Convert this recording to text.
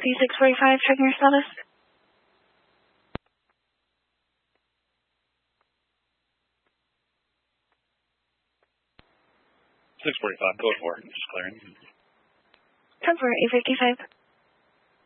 C645, checking your status. 645, code 4, just clearing. Code 4, 855.